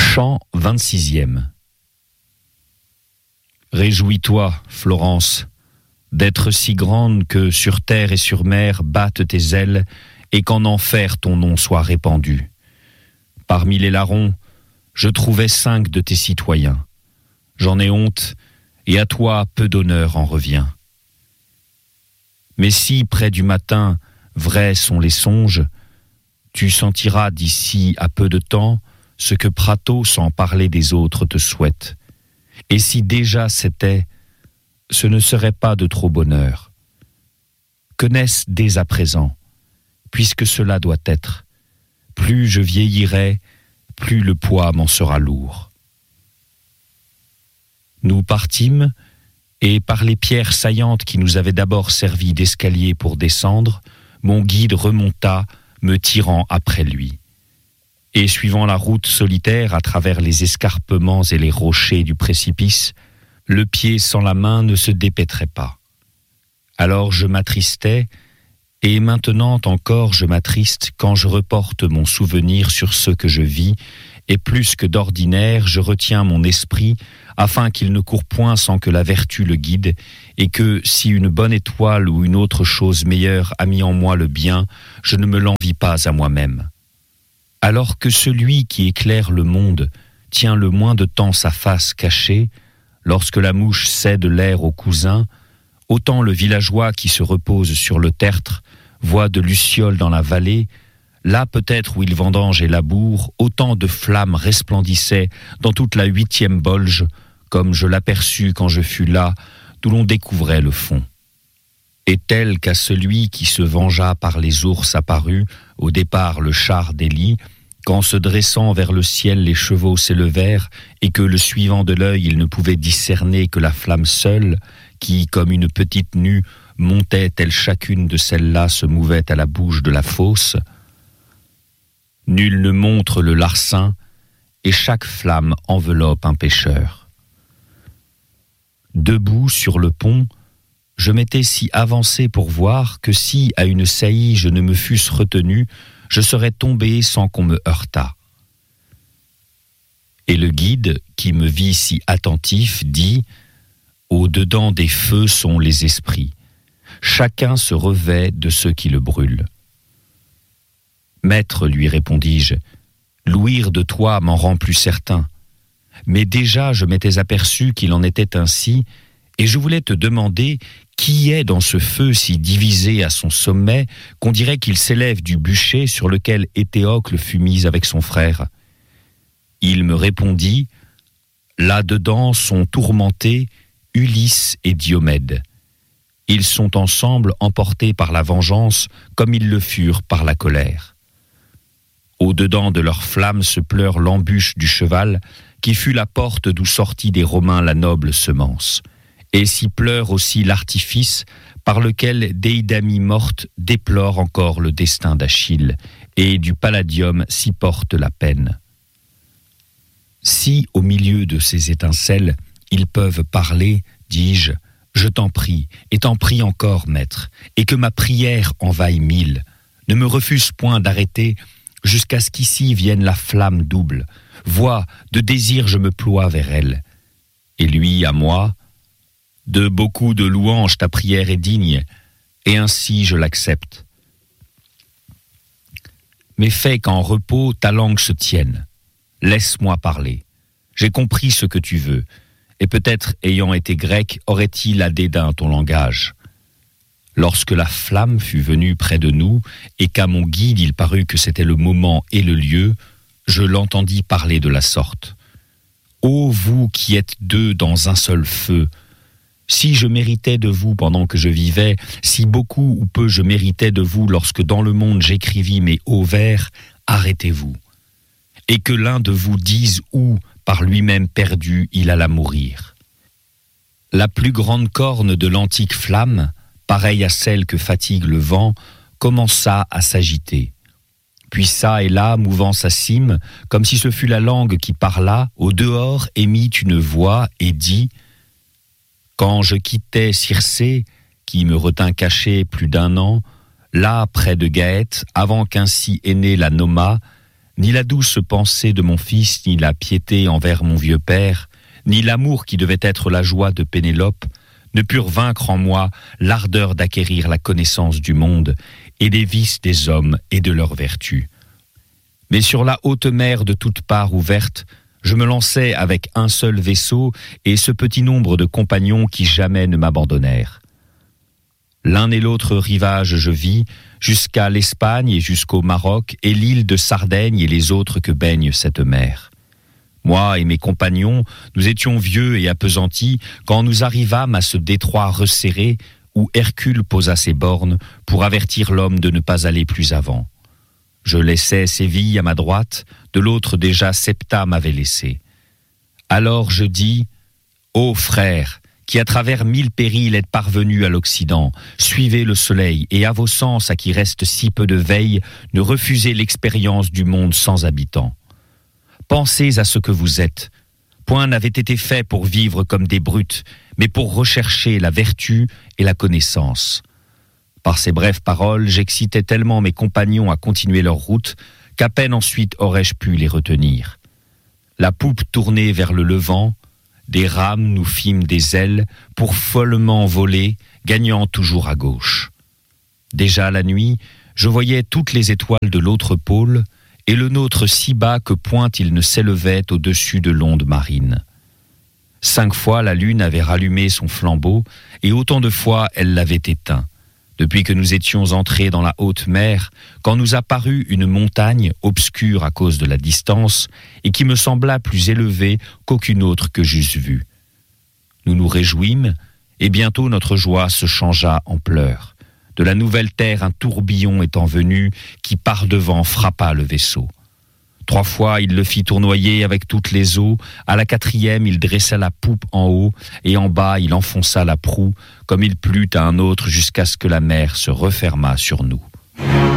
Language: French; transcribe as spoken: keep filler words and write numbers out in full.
Chant vingt-sixième. Réjouis-toi, Florence, d'être si grande que sur terre et sur mer battent tes ailes et qu'en enfer ton nom soit répandu. Parmi les larrons, je trouvais cinq de tes citoyens. J'en ai honte, et à toi peu d'honneur en revient. Mais si, près du matin, vrais sont les songes, tu sentiras d'ici à peu de temps ce que Prato, sans parler des autres, te souhaite. Et si déjà c'était, ce ne serait pas de trop bonheur. Que n'est-ce dès à présent, puisque cela doit être. Plus je vieillirai, plus le poids m'en sera lourd. Nous partîmes, et par les pierres saillantes qui nous avaient d'abord servi d'escalier pour descendre, mon guide remonta, me tirant après lui. Et suivant la route solitaire à travers les escarpements et les rochers du précipice, le pied sans la main ne se dépêtrait pas. Alors je m'attristais, et maintenant encore je m'attriste quand je reporte mon souvenir sur ce que je vis, et plus que d'ordinaire je retiens mon esprit, afin qu'il ne court point sans que la vertu le guide, et que, si une bonne étoile ou une autre chose meilleure a mis en moi le bien, je ne me l'envie pas à moi-même. Alors que celui qui éclaire le monde tient le moins de temps sa face cachée, lorsque la mouche cède l'air au cousin, autant le villageois qui se repose sur le tertre voit de lucioles dans la vallée, là peut-être où il vendange et laboure, autant de flammes resplendissaient dans toute la huitième bolge, comme je l'aperçus quand je fus là, d'où l'on découvrait le fond. Et tel qu'à celui qui se vengea par les ours apparut, au départ le char d'Élie, quand se dressant vers le ciel les chevaux s'élevèrent, et que le suivant de l'œil il ne pouvait discerner que la flamme seule, qui, comme une petite nue, montait telle chacune de celles-là se mouvait à la bouche de la fosse. Nul ne montre le larcin, et chaque flamme enveloppe un pêcheur. Debout sur le pont, je m'étais si avancé pour voir que si, à une saillie, je ne me fusse retenu, je serais tombé sans qu'on me heurtât. Et le guide, qui me vit si attentif, dit « Au-dedans des feux sont les esprits. Chacun se revêt de ceux qui le brûlent. » « Maître, lui répondis-je, l'ouïr de toi m'en rend plus certain. Mais déjà je m'étais aperçu qu'il en était ainsi, et je voulais te demander qui est dans ce feu si divisé à son sommet qu'on dirait qu'il s'élève du bûcher sur lequel Éthéocle fut mis avec son frère. Il me répondit, là-dedans sont tourmentés Ulysse et Diomède. Ils sont ensemble emportés par la vengeance comme ils le furent par la colère. Au-dedans de leurs flammes se pleure l'embûche du cheval, qui fut la porte d'où sortit des Romains la noble semence. Et s'y pleure aussi l'artifice par lequel Déidamie morte déplore encore le destin d'Achille, et du Palladium s'y porte la peine. Si, au milieu de ces étincelles, ils peuvent parler, dis-je, je t'en prie, et t'en prie encore, maître, et que ma prière en vaille mille. Ne me refuse point d'arrêter jusqu'à ce qu'ici vienne la flamme double. Vois, de désir je me ploie vers elle. Et lui à moi, de beaucoup de louanges ta prière est digne, et ainsi je l'accepte. Mais fais qu'en repos ta langue se tienne. Laisse-moi parler. J'ai compris ce que tu veux, et peut-être, ayant été grec, aurait-il à dédain ton langage. Lorsque la flamme fut venue près de nous, et qu'à mon guide il parut que c'était le moment et le lieu, je l'entendis parler de la sorte. Ô vous qui êtes deux dans un seul feu, si je méritais de vous pendant que je vivais, si beaucoup ou peu je méritais de vous lorsque dans le monde j'écrivis mes hauts vers, arrêtez-vous. Et que l'un de vous dise où, par lui-même perdu, il alla mourir. La plus grande corne de l'antique flamme, pareille à celle que fatigue le vent, commença à s'agiter. Puis ça et là, mouvant sa cime, comme si ce fût la langue qui parla, au dehors émit une voix et dit « Quand je quittais Circé, qui me retint caché plus d'un an, là, près de Gaète, avant qu'ainsi aînée la nomma, ni la douce pensée de mon fils, ni la piété envers mon vieux père, ni l'amour qui devait être la joie de Pénélope, ne purent vaincre en moi l'ardeur d'acquérir la connaissance du monde et des vices des hommes et de leurs vertus. Mais sur la haute mer de toutes parts ouverte, je me lançai avec un seul vaisseau et ce petit nombre de compagnons qui jamais ne m'abandonnèrent. L'un et l'autre rivage je vis, jusqu'à l'Espagne et jusqu'au Maroc, et l'île de Sardaigne et les autres que baigne cette mer. Moi et mes compagnons, nous étions vieux et appesantis quand nous arrivâmes à ce détroit resserré où Hercule posa ses bornes pour avertir l'homme de ne pas aller plus avant. Je laissais Séville à ma droite, de l'autre déjà Septa m'avait laissé. Alors je dis, ô frères, qui à travers mille périls êtes parvenus à l'Occident, suivez le soleil et à vos sens à qui reste si peu de veille, ne refusez l'expérience du monde sans habitants. Pensez à ce que vous êtes. Point n'avait été fait pour vivre comme des brutes, mais pour rechercher la vertu et la connaissance. Par ces brèves paroles, j'excitais tellement mes compagnons à continuer leur route qu'à peine ensuite aurais-je pu les retenir. La poupe tournée vers le levant, des rames nous fîmes des ailes pour follement voler, gagnant toujours à gauche. Déjà la nuit, je voyais toutes les étoiles de l'autre pôle et le nôtre si bas que point il ne s'élevait au-dessus de l'onde marine. Cinq fois la lune avait rallumé son flambeau et autant de fois elle l'avait éteint. Depuis que nous étions entrés dans la haute mer, quand nous apparut une montagne obscure à cause de la distance et qui me sembla plus élevée qu'aucune autre que j'eusse vue. Nous nous réjouîmes et bientôt notre joie se changea en pleurs. De la nouvelle terre un tourbillon étant venu qui par devant frappa le vaisseau. Trois fois, il le fit tournoyer avec toutes les eaux. À la quatrième, il dressa la poupe en haut, et en bas, il enfonça la proue, comme il plut à un autre jusqu'à ce que la mer se refermât sur nous.